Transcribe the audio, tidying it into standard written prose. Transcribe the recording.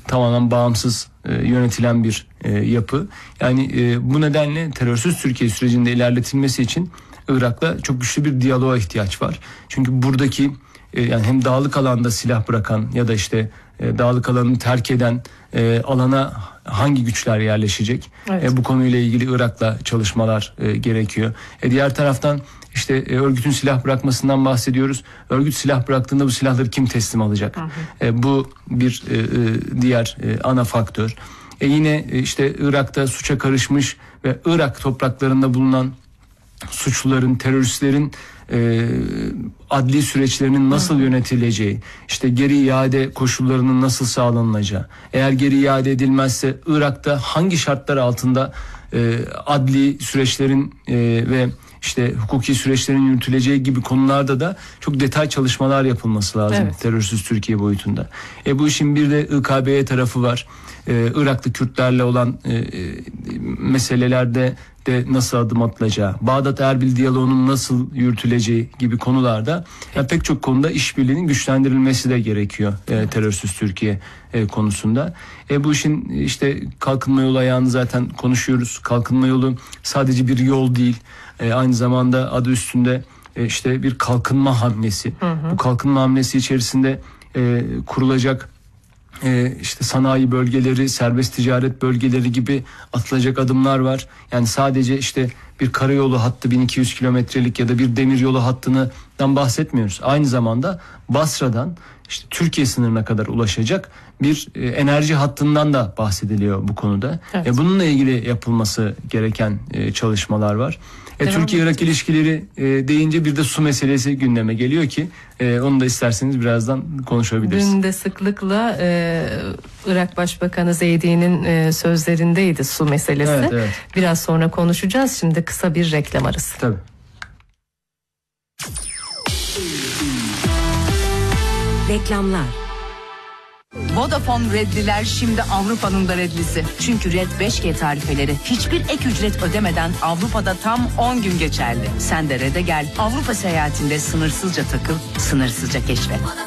tamamen bağımsız yönetilen bir yapı. Yani bu nedenle terörsüz Türkiye sürecinde ilerletilmesi için Irak'la çok güçlü bir diyaloğa ihtiyaç var. Çünkü buradaki yani hem dağlık alanda silah bırakan ya da işte dağlık alanı terk eden alana hangi güçler yerleşecek? Evet. Bu konuyla ilgili Irak'la çalışmalar gerekiyor. Diğer taraftan işte örgütün silah bırakmasından bahsediyoruz. Örgüt silah bıraktığında bu silahları kim teslim alacak? Bu bir diğer ana faktör. Yine işte Irak'ta suça karışmış ve Irak topraklarında bulunan suçluların, teröristlerin adli süreçlerinin nasıl yönetileceği, işte geri iade koşullarının nasıl sağlanılacağı, eğer geri iade edilmezse Irak'ta hangi şartlar altında adli süreçlerin ve işte hukuki süreçlerin yürütüleceği gibi konularda da çok detay çalışmalar yapılması lazım, evet, terörsüz Türkiye boyutunda. Bu işin bir de İKB'ye tarafı var. Iraklı Kürtlerle olan meselelerde de nasıl adım atılacağı, Bağdat-Erbil diyaloğunun nasıl yürütüleceği gibi konularda yani pek çok konuda işbirliğinin güçlendirilmesi de gerekiyor terörsüz Türkiye konusunda. Bu işin işte kalkınma yolu ayağını zaten konuşuyoruz. Kalkınma yolu sadece bir yol değil, aynı zamanda adı üstünde işte bir kalkınma hamlesi. Bu kalkınma hamlesi içerisinde kurulacak işte sanayi bölgeleri, serbest ticaret bölgeleri gibi atılacak adımlar var. Yani sadece işte bir karayolu hattı 1200 kilometrelik ya da bir demiryolu hattından bahsetmiyoruz. Aynı zamanda Basra'dan işte Türkiye sınırına kadar ulaşacak bir enerji hattından da bahsediliyor bu konuda. Evet. Bununla ilgili yapılması gereken çalışmalar var. Türkiye-Irak ilişkileri deyince bir de su meselesi gündeme geliyor ki onu da isterseniz birazdan konuşabiliriz. Dün de sıklıkla Irak Başbakanı Zeydi'nin sözlerindeydi su meselesi. Evet, evet. Biraz sonra konuşacağız. Şimdi kısa bir reklam arası. Tabii. Reklamlar. Vodafone Redliler şimdi Avrupa'nın da Redlisi. Çünkü Red 5G tarifeleri hiçbir ek ücret ödemeden Avrupa'da tam 10 gün geçerli. Sen de Red'e gel. Avrupa seyahatinde sınırsızca takıl, sınırsızca keşfet.